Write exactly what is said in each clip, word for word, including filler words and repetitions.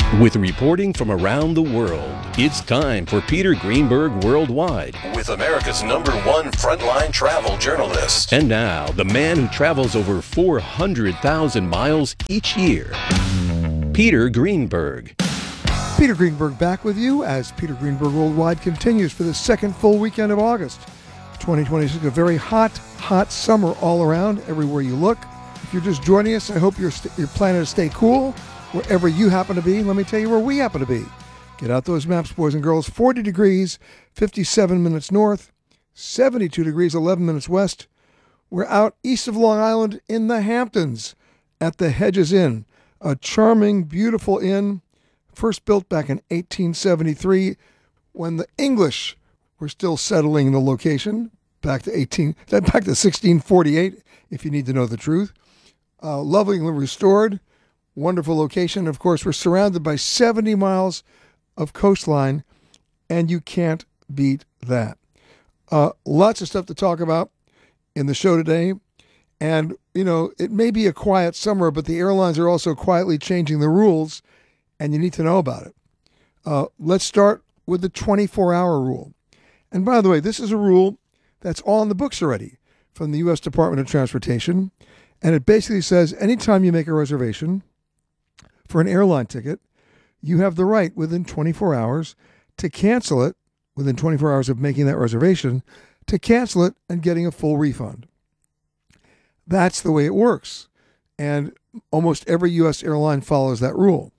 With reporting from around the world, it's time for Peter Greenberg Worldwide. With America's number one frontline travel journalist. And now, the man who travels over four hundred thousand miles each year, Peter Greenberg. Peter Greenberg back with you as Peter Greenberg Worldwide continues for the second full weekend of August. twenty twenty-six, a very hot, hot summer all around, everywhere you look. If you're just joining us, I hope you're, st- you're planning to stay cool wherever you happen to be. Let me tell you where we happen to be. Get out those maps, boys and girls. forty degrees, fifty-seven minutes north, seventy-two degrees, eleven minutes west. We're out east of Long Island in the Hamptons at the Hedges Inn, a charming, beautiful inn, first built back in eighteen seventy-three when the English were still settling the location, back to eighteen, back to sixteen forty-eight, if you need to know the truth. Uh, lovingly restored. Wonderful location. Of course, we're surrounded by seventy miles of coastline, and you can't beat that. Uh, lots of stuff to talk about in the show today. And, you know, it may be a quiet summer, but the airlines are also quietly changing the rules, and you need to know about it. Uh, let's start with the twenty-four hour rule. And by the way, this is a rule that's all in the books already from the U S Department of Transportation. And it basically says anytime you make a reservation for an airline ticket, you have the right within twenty-four hours to cancel it, within twenty-four hours of making that reservation, to cancel it and getting a full refund. That's the way it works. And almost every U S airline follows that rule.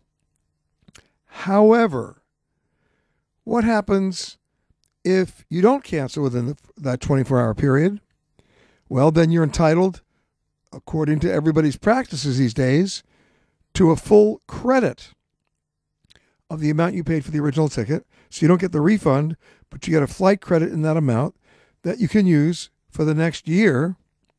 However, what happens if you don't cancel within the, that twenty-four hour period? Well, then you're entitled, according to everybody's practices these days, to a full credit of the amount you paid for the original ticket. So you don't get the refund, but you get a flight credit in that amount that you can use for the next year,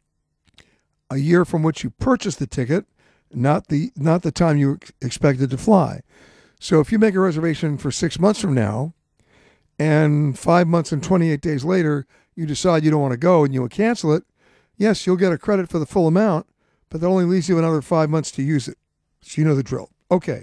a year from which you purchased the ticket, not the not the time you expected to fly. So if you make a reservation for six months from now, and five months and twenty-eight days later, you decide you don't want to go and you'll cancel it, yes, you'll get a credit for the full amount, but that only leaves you another five months to use it. So you know the drill. Okay.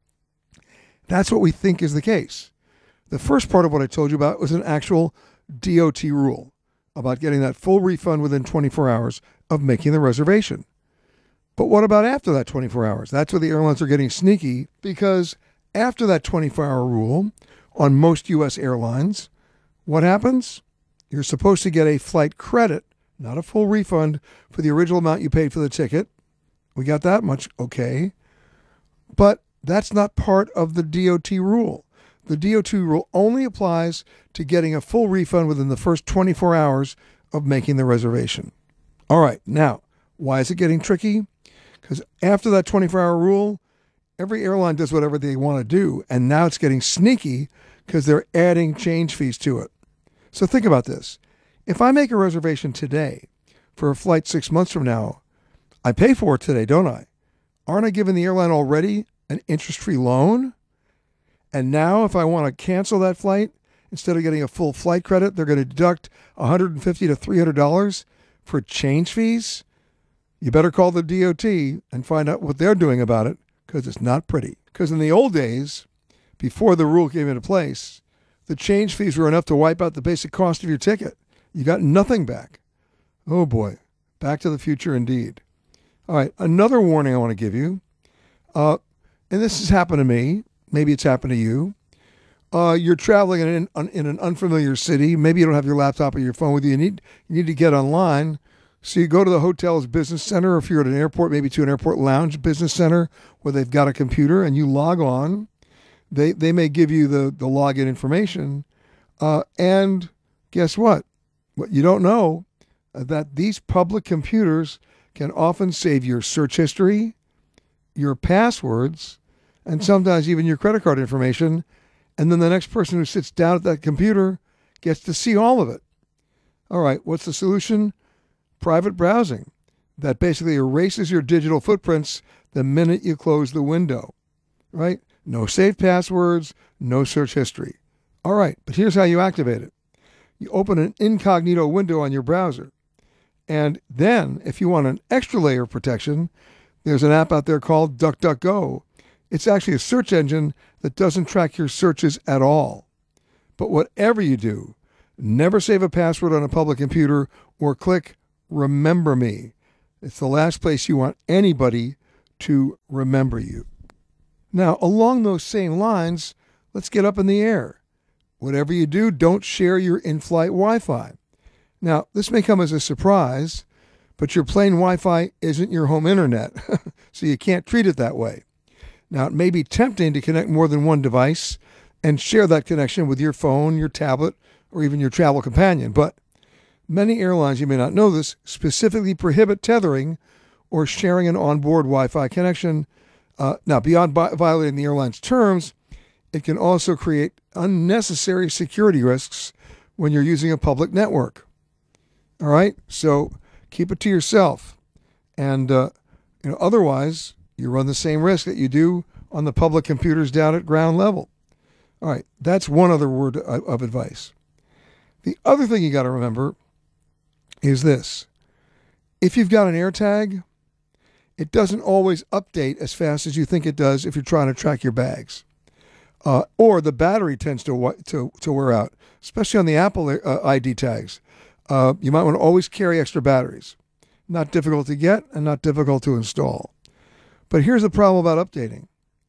That's what we think is the case. The first part of what I told you about was an actual D O T rule about getting that full refund within twenty-four hours of making the reservation. But what about after that twenty-four hours? That's where the airlines are getting sneaky, because after that twenty-four hour rule on most U S airlines, what happens? You're supposed to get a flight credit, not a full refund, for the original amount you paid for the ticket. We got that much, okay. But that's not part of the D O T rule. The D O T rule only applies to getting a full refund within the first twenty-four hours of making the reservation. All right, now, why is it getting tricky? Because after that twenty-four hour rule, every airline does whatever they want to do, and now it's getting sneaky because they're adding change fees to it. So think about this. If I make a reservation today for a flight six months from now, I pay for it today, don't I? Aren't I giving the airline already an interest-free loan? And now if I want to cancel that flight, instead of getting a full flight credit, they're going to deduct one hundred fifty dollars to three hundred dollars for change fees? You better call the D O T and find out what they're doing about it, because it's not pretty. Because in the old days, before the rule came into place, the change fees were enough to wipe out the basic cost of your ticket. You got nothing back. Oh boy, back to the future indeed. All right, another warning I want to give you, uh, and this has happened to me, maybe it's happened to you. Uh, you're traveling in an, in an unfamiliar city. Maybe you don't have your laptop or your phone with you. You need, you need to get online. So you go to the hotel's business center, or if you're at an airport, maybe to an airport lounge business center where they've got a computer, and you log on. They they may give you the, the login information. Uh, and guess what? What you don't know, uh, that these public computers can often save your search history, your passwords, and sometimes even your credit card information. And then the next person who sits down at that computer gets to see all of it. All right, what's the solution? Private browsing. That basically erases your digital footprints the minute you close the window, right? No saved passwords, no search history. All right, but here's how you activate it. You open an incognito window on your browser. And then, if you want an extra layer of protection, there's an app out there called DuckDuckGo. It's actually a search engine that doesn't track your searches at all. But whatever you do, never save a password on a public computer or click Remember Me. It's the last place you want anybody to remember you. Now, along those same lines, let's get up in the air. Whatever you do, don't share your in-flight Wi-Fi. Now, this may come as a surprise, but your plane Wi-Fi isn't your home internet, so you can't treat it that way. Now, it may be tempting to connect more than one device and share that connection with your phone, your tablet, or even your travel companion, but many airlines, you may not know this, specifically prohibit tethering or sharing an onboard Wi-Fi connection. Uh, now, beyond bi- violating the airline's terms, it can also create unnecessary security risks when you're using a public network. All right, so keep it to yourself, and uh, you know, otherwise you run the same risk that you do on the public computers down at ground level. All right, that's one other word of advice. The other thing you got to remember is this: if you've got an AirTag, it doesn't always update as fast as you think it does if you're trying to track your bags. Uh, or the battery tends to, to, to wear out, especially on the Apple uh, I D tags. Uh, you might want to always carry extra batteries. Not difficult to get and not difficult to install. But here's the problem about updating.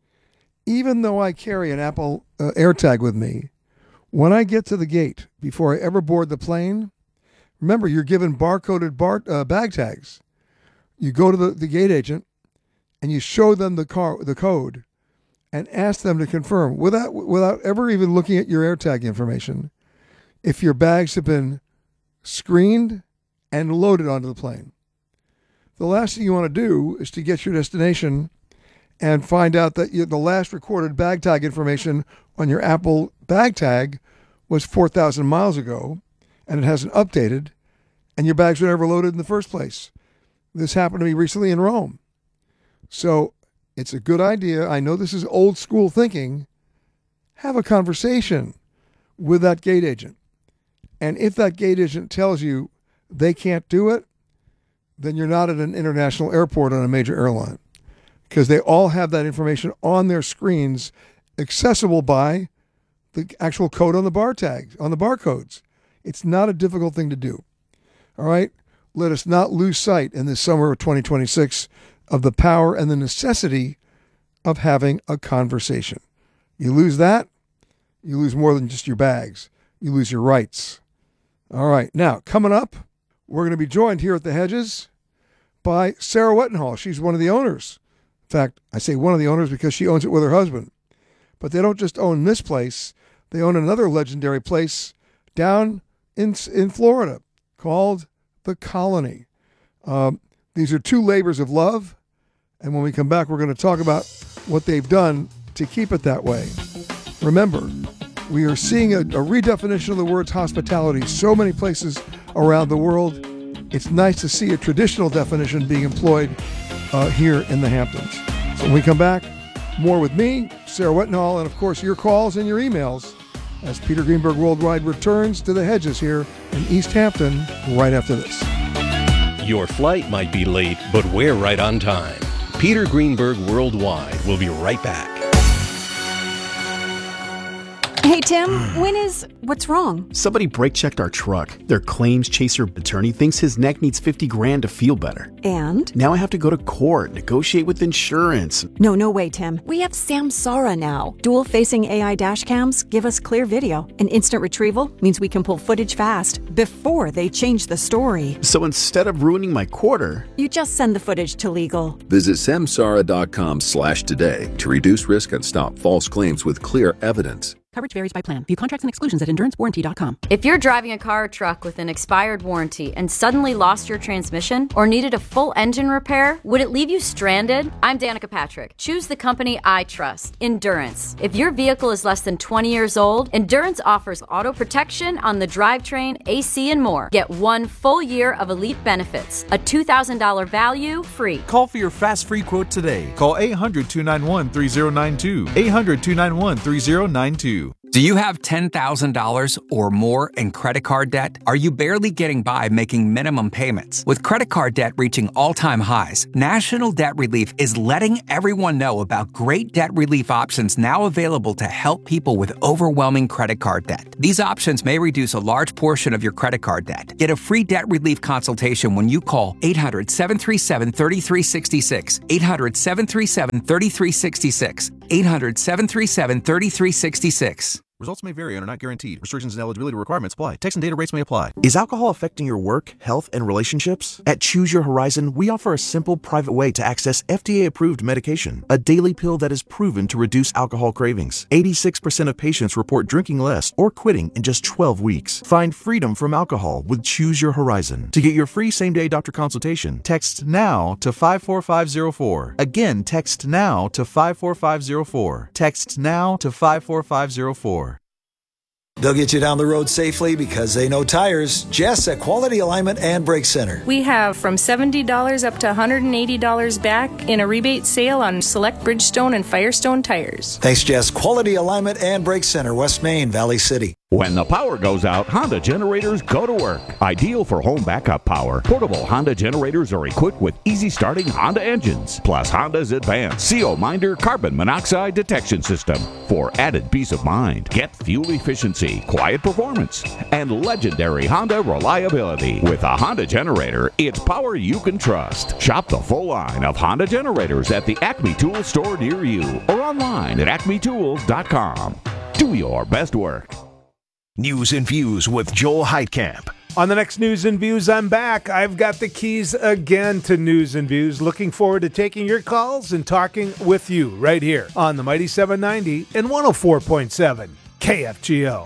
Even though I carry an Apple uh, AirTag with me, when I get to the gate, before I ever board the plane, remember, you're given barcoded bar, uh, bag tags. You go to the, the gate agent and you show them the car, the code, and ask them to confirm, without without ever even looking at your AirTag information, if your bags have been screened and loaded onto the plane. The last thing you want to do is to get your destination and find out that you, the last recorded bag tag information on your Apple bag tag was four thousand miles ago, and it hasn't updated, and your bags were never loaded in the first place. This happened to me recently in Rome. So it's a good idea. I know this is old school thinking. Have a conversation with that gate agent. And if that gate agent tells you they can't do it, then you're not at an international airport on a major airline, because they all have that information on their screens, accessible by the actual code on the bar tags, on the barcodes. It's not a difficult thing to do. All right? Let us not lose sight in this summer of twenty twenty-six of the power and the necessity of having a conversation. You lose that, you lose more than just your bags. You lose your rights. All right. Now, coming up, we're going to be joined here at the Hedges by Sarah Wettenhall. She's one of the owners. In fact, I say one of the owners because she owns it with her husband. But they don't just own this place. They own another legendary place down in, in Florida called The Colony. Um, these are two labors of love. And when we come back, we're going to talk about what they've done to keep it that way. Remember, we are seeing a, a redefinition of the words hospitality so many places around the world. It's nice to see a traditional definition being employed uh, here in the Hamptons. So when we come back, more with me, Sarah Wettenhall, and of course your calls and your emails as Peter Greenberg Worldwide returns to the Hedges here in East Hampton right after this. Your flight might be late, but we're right on time. Peter Greenberg Worldwide will be right back. Hey, Tim, when is... What's wrong? Somebody brake-checked our truck. Their claims chaser attorney thinks his neck needs fifty grand to feel better. And? Now I have to go to court, negotiate with insurance. No, no way, Tim. We have Samsara now. Dual-facing A I dash cams give us clear video. And instant retrieval means we can pull footage fast before they change the story. So instead of ruining my quarter... You just send the footage to legal. Visit samsara.com slash today to reduce risk and stop false claims with clear evidence. Coverage varies by plan. View contracts and exclusions at endurance warranty dot com. If you're driving a car or truck with an expired warranty and suddenly lost your transmission or needed a full engine repair, would it leave you stranded? I'm Danica Patrick. Choose the company I trust, Endurance. If your vehicle is less than twenty years old, Endurance offers auto protection on the drivetrain, A C, and more. Get one full year of elite benefits, a two thousand dollars value free. Call for your fast free quote today. Call eight hundred, two nine one, three zero nine two. eight hundred, two nine one, three zero nine two. Do you have ten thousand dollars or more in credit card debt? Are you barely getting by making minimum payments? With credit card debt reaching all-time highs, National Debt Relief is letting everyone know about great debt relief options now available to help people with overwhelming credit card debt. These options may reduce a large portion of your credit card debt. Get a free debt relief consultation when you call eight hundred, seven three seven, three three six six, eight hundred, seven three seven, three three six six, eight hundred, seven three seven, three three six six. Results may vary and are not guaranteed. Restrictions and eligibility requirements apply. Text and data rates may apply. Is alcohol affecting your work, health, and relationships? At Choose Your Horizon, we offer a simple, private way to access F D A-approved medication, a daily pill that is proven to reduce alcohol cravings. eighty-six percent of patients report drinking less or quitting in just twelve weeks. Find freedom from alcohol with Choose Your Horizon. To get your free same-day doctor consultation, text NOW to five four five zero four. Again, text NOW to five four five zero four. Text NOW to five four five zero four. They'll get you down the road safely because they know tires. Jess at Quality Alignment and Brake Center. We have from seventy dollars up to one hundred eighty dollars back in a rebate sale on select Bridgestone and Firestone tires. Thanks, Jess. Quality Alignment and Brake Center, West Main, Valley City. When the power goes out, Honda generators go to work. Ideal for home backup power, portable Honda generators are equipped with easy-starting Honda engines, plus Honda's advanced C O Minder carbon monoxide detection system. For added peace of mind, get fuel efficiency, quiet performance, and legendary Honda reliability. With a Honda generator, it's power you can trust. Shop the full line of Honda generators at the Acme Tools store near you or online at acme tools dot com. Do your best work. News and Views with Joel Heitkamp. On the next News and Views, I'm back. I've got the keys again to News and Views. Looking forward to taking your calls and talking with you right here on the Mighty seven ninety and one oh four point seven K F G O.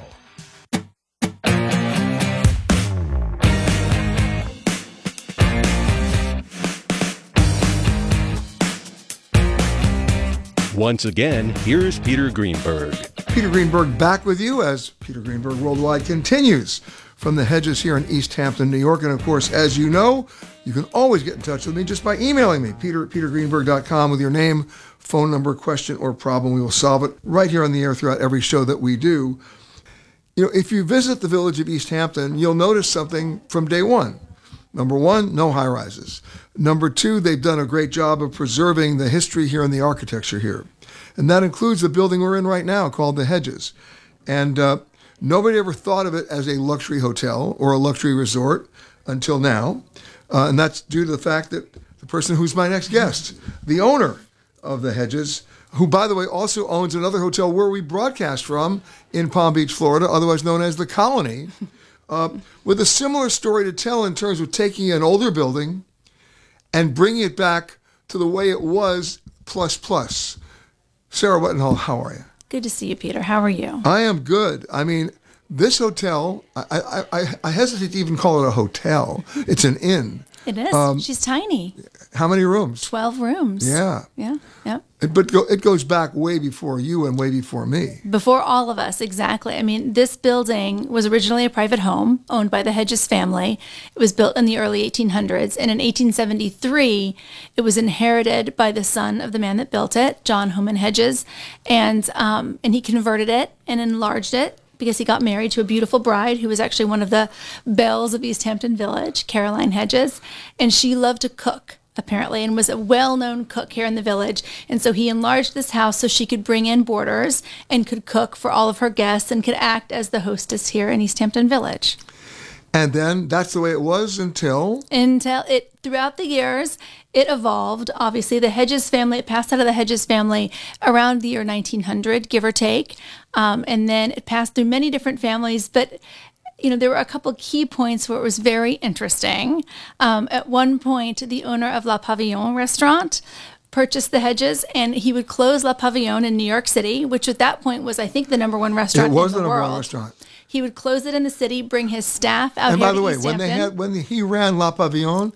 Once again, here's Peter Greenberg. Peter Greenberg back with you as Peter Greenberg Worldwide continues from the Hedges here in East Hampton, New York. And of course, as you know, you can always get in touch with me just by emailing me, peter at peter greenberg dot com, with your name, phone number, question, or problem. We will solve it right here on the air throughout every show that we do. You know, if you visit the village of East Hampton, you'll notice something from day one. Number one, no high-rises. Number two, they've done a great job of preserving the history here and the architecture here. And that includes the building we're in right now called the Hedges. And uh, nobody ever thought of it as a luxury hotel or a luxury resort until now. Uh, and that's due to the fact that the person who's my next guest, the owner of the Hedges, who, by the way, also owns another hotel where we broadcast from in Palm Beach, Florida, otherwise known as the Colony, uh, with a similar story to tell in terms of taking an older building and bringing it back to the way it was plus plus. Sarah Wettenhall, how are you? Good to see you, Peter. How are you? I am good. I mean, this hotel, I, I, I, I hesitate to even call it a hotel. It's an inn. It is. Um, She's tiny. How many rooms? twelve rooms. Yeah. Yeah. Yeah. It, but go, it goes back way before you and way before me. Before all of us, exactly. I mean, this building was originally a private home owned by the Hedges family. It was built in the early eighteen hundreds, and in eighteen seventy-three, it was inherited by the son of the man that built it, John Homan Hedges, and um, and he converted it and enlarged it because he got married to a beautiful bride who was actually one of the belles of East Hampton Village, Caroline Hedges, and she loved to cook, apparently, and was a well-known cook here in the village. And so he enlarged this house so she could bring in boarders and could cook for all of her guests and could act as the hostess here in East Hampton Village. And then that's the way it was until... Until it, throughout the years, it evolved. Obviously, the Hedges family, it passed out of the Hedges family around the year nineteen hundred, give or take. Um, and then it passed through many different families, but... You know, there were a couple key points where it was very interesting. Um, at one point, the owner of La Pavillon restaurant purchased the Hedges, and he would close La Pavillon in New York City, which at that point was, I think, the number one restaurant in the world. It was the number one restaurant. He would close it in the city, bring his staff out and here by the to way, East when they Hampton. had when he ran La Pavillon,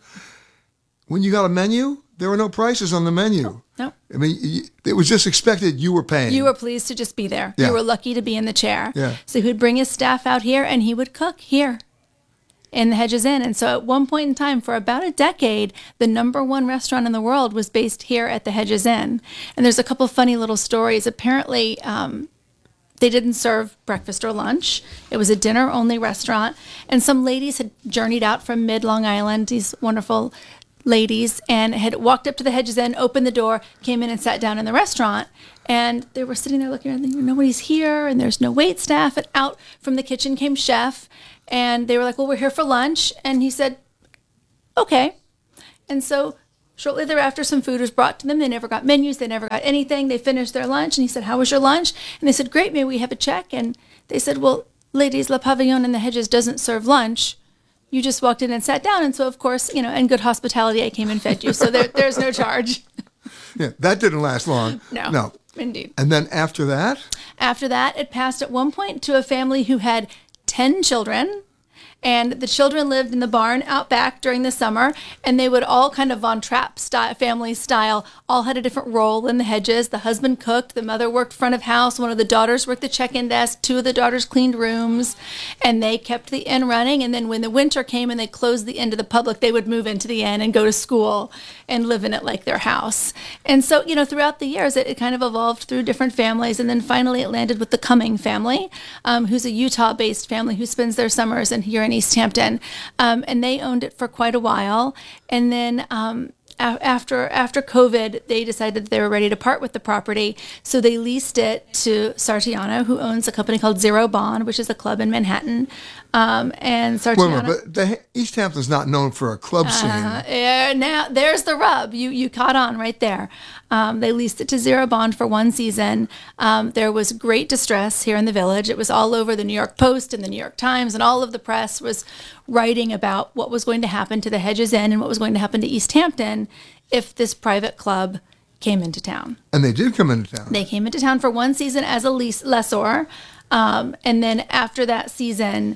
when you got a menu, there were no prices on the menu. No. no. I mean, it was just expected you were paying. You were pleased to just be there. Yeah. You were lucky to be in the chair. Yeah. So he would bring his staff out here, and he would cook here in the Hedges Inn. And so at one point in time, for about a decade, the number one restaurant in the world was based here at the Hedges Inn. And there's a couple funny little stories. Apparently, um, They didn't serve breakfast or lunch. It was a dinner-only restaurant. And some ladies had journeyed out from mid-Long Island, these wonderful ladies, and had walked up to the Hedges Inn, opened the door, came in and sat down in the restaurant. And they were sitting there looking around thinking, nobody's here, and there's no wait staff. And out from the kitchen came Chef. And they were like, well, we're here for lunch. And he said, okay. And so shortly thereafter, some food was brought to them. They never got menus. They never got anything. They finished their lunch. And he said, how was your lunch? And they said, great, may we have a check? And they said, well, ladies, Le Pavillon in the Hedges doesn't serve lunch. You just walked in and sat down. And so, of course, you know, in good hospitality, I came and fed you. So there, there's no charge. Yeah, that didn't last long. No. No. Indeed. And then after that? After that, it passed at one point to a family who had ten children. And the children lived in the barn out back during the summer, and they would all kind of Von Trapp style, family style, all had a different role in the Hedges. The husband cooked, the mother worked front of house, one of the daughters worked the check-in desk, two of the daughters cleaned rooms, and they kept the inn running. And then when the winter came and they closed the inn to the public, they would move into the inn and go to school and live in it like their house. And so, you know, throughout the years, it, it kind of evolved through different families, and then finally it landed with the Cumming family, um, who's a Utah-based family who spends their summers in here in East Hampton, um, and they owned it for quite a while. And then um, a- after after COVID, they decided that they were ready to part with the property, so they leased it to Sartiano, who owns a company called Zero Bond, which is a club in Manhattan. Um, and Sartiano. Wait, wait, but the, East Hampton's not known for a club scene. Uh, yeah, now there's the rub. You you caught on right there. Um, they leased it to Zero Bond for one season. Um, there was great distress here in the village. It was all over the New York Post and the New York Times, and all of the press was writing about what was going to happen to the Hedges Inn and what was going to happen to East Hampton if this private club came into town. And they did come into town. They came into town for one season as a lease lessor, um, and then after that season,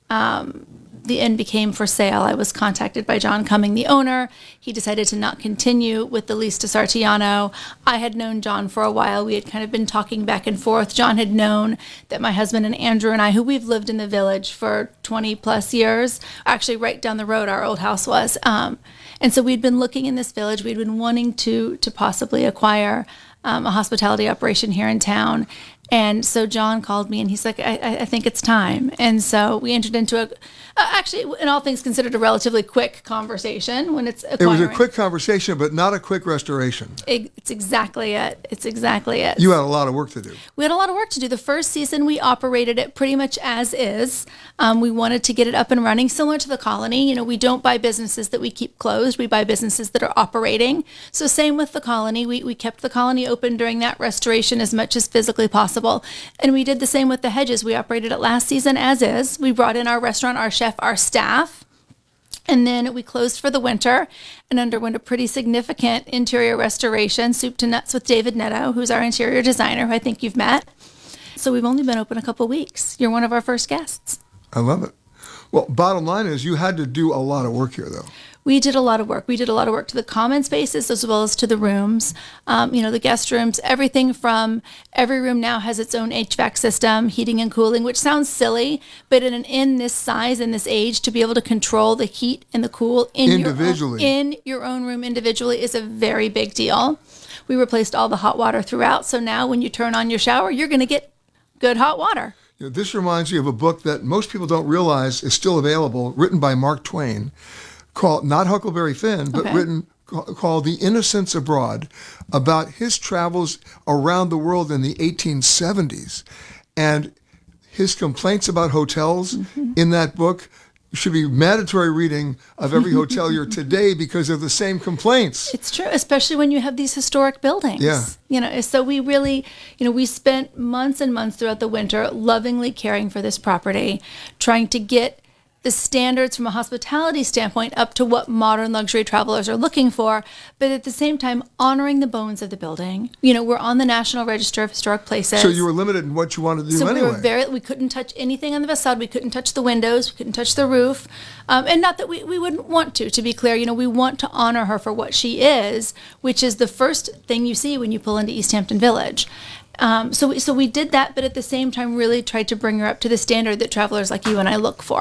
um, the inn became for sale. I was contacted by John Cumming, the owner. He decided to not continue with the lease to Sartiano. I had known John for a while. We had kind of been talking back and forth. John had known that my husband and Andrew and I, who we've lived in the village for twenty plus years, actually right down the road our old house was. Um, and so we'd been looking in this village. We'd been wanting to to possibly acquire um, a hospitality operation here in town. And so John called me and he's like, I, I think it's time. And so we entered into a, uh, actually, in all things considered, a relatively quick conversation when it's acquiring. It was a quick conversation, but not a quick restoration. It, it's exactly it. It's exactly it. You had a lot of work to do. We had a lot of work to do. The first season, we operated it pretty much as is. Um, we wanted to get it up and running, similar to the Colony. You know, we don't buy businesses that we keep closed. We buy businesses that are operating. So same with the Colony. We, we kept the Colony open during that restoration as much as physically possible. And we did the same with the Hedges. We operated it last season as is. We brought in our restaurant, our chef, our staff. And then we closed for the winter and underwent a pretty significant interior restoration, soup to nuts, with David Netto, who's our interior designer, who I think you've met. So we've only been open a couple weeks. You're one of our first guests. I love it. Well, bottom line is you had to do a lot of work here, though. We did a lot of work. We did a lot of work to the common spaces as well as to the rooms, um, you know, the guest rooms, everything from every room now has its own H V A C system, heating and cooling, which sounds silly, but in an inn this size and this age, to be able to control the heat and the cool in individually. Your own, in your own room individually is a very big deal. We replaced all the hot water throughout, so now when you turn on your shower, you're going to get good hot water. You know, this reminds me of a book that most people don't realize is still available, written by Mark Twain, called, not Huckleberry Finn, but Okay. written called The Innocents Abroad, about his travels around the world in the eighteen seventies. And his complaints about hotels mm-hmm. in that book should be mandatory reading of every hotelier today because of the same complaints. It's true, especially when you have these historic buildings. Yeah. You know, so we really, you know, we spent months and months throughout the winter lovingly caring for this property, trying to get the standards from a hospitality standpoint up to what modern luxury travelers are looking for, but at the same time honoring the bones of the building. You know, we're on the National Register of Historic Places. So you were limited in what you wanted to do so anyway. we were very, we couldn't touch anything on the facade. We couldn't touch the windows. We couldn't touch the roof. Um, and not that we, we wouldn't want to, to be clear. You know, we want to honor her for what she is, which is the first thing you see when you pull into East Hampton Village. Um, so, we, so we did that, but at the same time really tried to bring her up to the standard that travelers like you and I look for.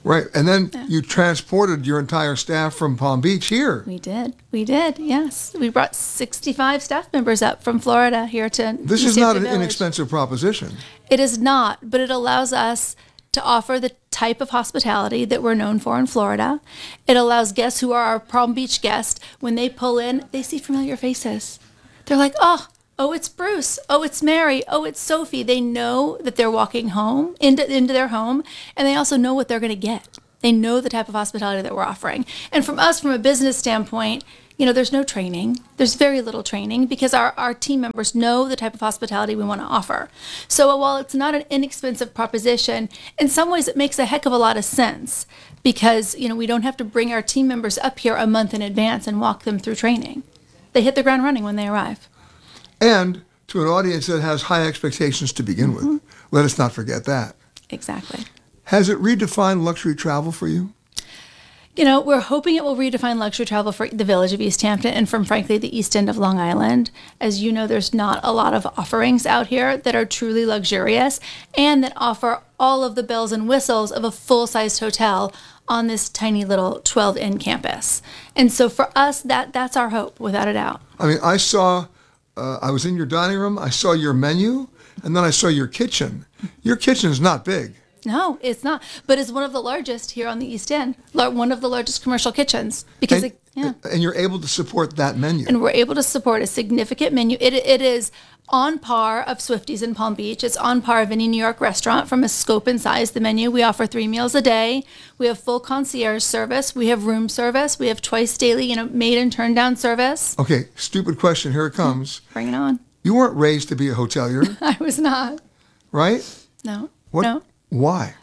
Right. And then yeah. you transported your entire staff from Palm Beach here. We did. We did, yes. We brought sixty-five staff members up from Florida here to This East is not Hampton an Village. inexpensive proposition. It is not, but it allows us to offer the type of hospitality that we're known for in Florida. It allows guests who are our Palm Beach guests, when they pull in, they see familiar faces. They're like, oh, oh, it's Bruce. Oh, it's Mary. Oh, it's Sophie. They know that they're walking home, into, into their home, and they also know what they're going to get. They know the type of hospitality that we're offering. And from us, from a business standpoint, you know, there's no training. There's very little training because our, our team members know the type of hospitality we want to offer. So while it's not an inexpensive proposition, in some ways it makes a heck of a lot of sense because, you know, we don't have to bring our team members up here a month in advance and walk them through training. They hit the ground running when they arrive. And to an audience that has high expectations to begin mm-hmm. with. Let us not forget that. Exactly. Has it redefined luxury travel for you? You know, we're hoping it will redefine luxury travel for the village of East Hampton and from, frankly, the East End of Long Island. As you know, there's not a lot of offerings out here that are truly luxurious and that offer all of the bells and whistles of a full-sized hotel on this tiny little twelve-in campus. And so for us, that that's our hope, without a doubt. I mean, I saw, uh, I was in your dining room, I saw your menu, and then I saw your kitchen. Your kitchen is not big. No, it's not. But it's one of the largest here on the East End, one of the largest commercial kitchens. Because and, it, yeah. and you're able to support that menu. And we're able to support a significant menu. It It is on par of Swifties in Palm Beach. It's on par of any New York restaurant from a scope and size. The menu, we offer three meals a day. We have full concierge service. We have room service. We have twice daily, you know, made and turned down service. Okay, stupid question. Here it comes. Bring it on. You weren't raised to be a hotelier. I was not. Right? No. What? No. Why?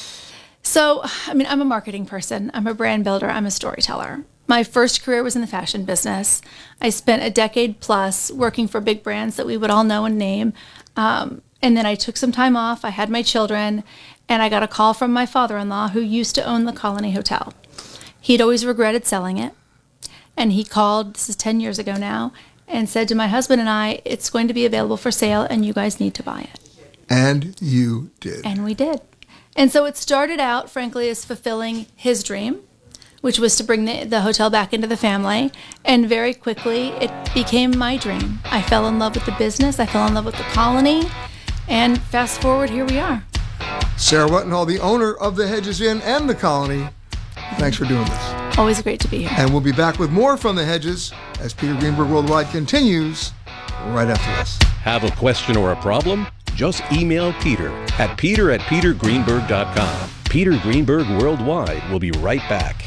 So, I mean, I'm a marketing person. I'm a brand builder. I'm a storyteller. My first career was in the fashion business. I spent a decade plus working for big brands that we would all know and name. Um, and then I took some time off. I had my children, and I got a call from my father-in-law who used to own the Colony Hotel. He'd always regretted selling it. And he called, this is ten years ago now, and said to my husband and I, it's going to be available for sale, and you guys need to buy it. And you did. And we did. And so it started out, frankly, as fulfilling his dream, which was to bring the, the hotel back into the family. And very quickly, it became my dream. I fell in love with the business. I fell in love with the Colony. And fast forward, here we are. Sarah Wettenhall, the owner of the Hedges Inn and the Colony. Thanks for doing this. Always great to be here. And we'll be back with more from the Hedges as Peter Greenberg Worldwide continues right after this. Have a question or a problem? Just email Peter at peter at peter greenberg dot com. Peter Greenberg Worldwide will be right back.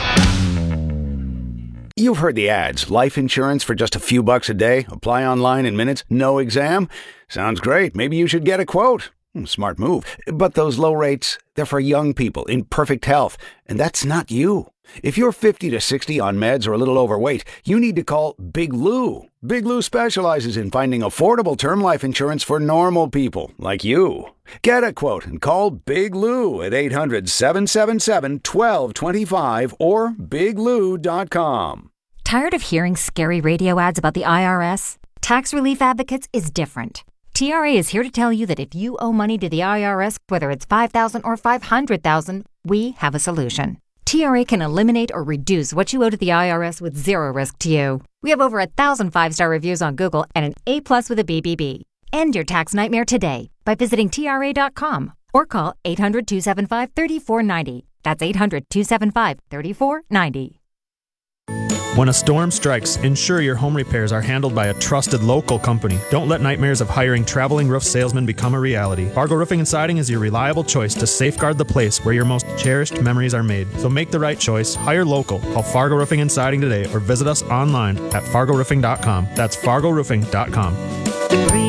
You've heard the ads. Life insurance for just a few bucks a day. Apply online in minutes. No exam. Sounds great. Maybe you should get a quote. Smart move. But those low rates, they're for young people in perfect health. And that's not you. If you're fifty to sixty on meds or a little overweight, you need to call Big Lou. Big Lou specializes in finding affordable term life insurance for normal people like you. Get a quote and call Big Lou at eight hundred, seven seven seven, one two two five or big lou dot com. Tired of hearing scary radio ads about the I R S? Tax Relief Advocates is different. T R A is here to tell you that if you owe money to the I R S, whether it's five thousand dollars or five hundred thousand dollars, we have a solution. T R A can eliminate or reduce what you owe to the I R S with zero risk to you. We have over a thousand five-star reviews on Google and an A plus with a B B B. End your tax nightmare today by visiting T R A dot com or call eight hundred, two seven five, three four nine zero. That's eight hundred, two seven five, three four nine zero. When a storm strikes, ensure your home repairs are handled by a trusted local company. Don't let nightmares of hiring traveling roof salesmen become a reality. Fargo Roofing and Siding is your reliable choice to safeguard the place where your most cherished memories are made. So make the right choice. Hire local. Call Fargo Roofing and Siding today or visit us online at fargo roofing dot com. That's fargo roofing dot com.